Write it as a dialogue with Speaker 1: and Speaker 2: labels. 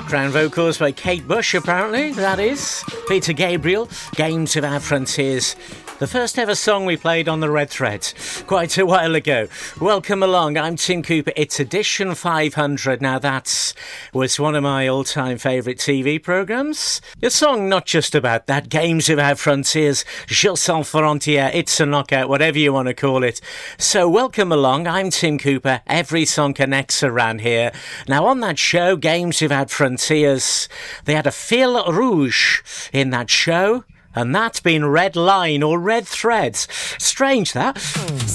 Speaker 1: Background vocals by Kate Bush, apparently, that is. Peter Gabriel, Games Without Frontiers. The first ever song we played on the Red Thread quite a while ago. Welcome along, I'm Tim Cooper. It's edition 500. Now that was one of my all-time favourite TV programmes. A song not just about that, Games Without Frontiers, Jeux Sans Frontières, It's a Knockout, whatever you want to call it. So welcome along, I'm Tim Cooper. Every song connects around here. Now on that show, Games Without Frontiers, they had a fil rouge in that show. And that's been Red Line or Red Threads. Strange that.